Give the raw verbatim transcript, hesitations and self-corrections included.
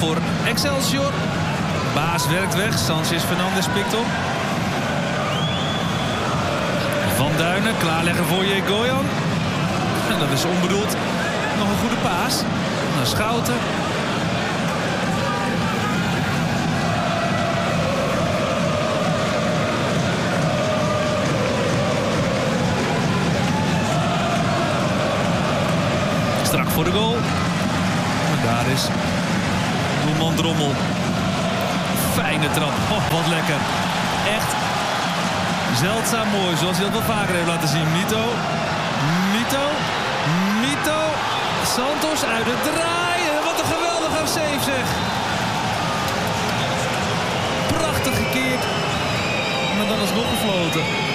voor Excelsior. Baas werkt weg. Sanchez Fernandes pikt op. Van Duinen, klaarleggen voor Jegoyan. En dat is onbedoeld. Nog een goede paas. Naar Schouten. Strak voor de goal. En daar is Roman Drommel. Fijne trap. Oh, wat lekker. Echt zeldzaam mooi. Zoals hij dat wel vaker heeft laten zien. Mito. Mito. Mito. Santos uit het draaien. Wat een geweldige save zeg. Prachtig gekeerd. Maar dan is nog gefloten.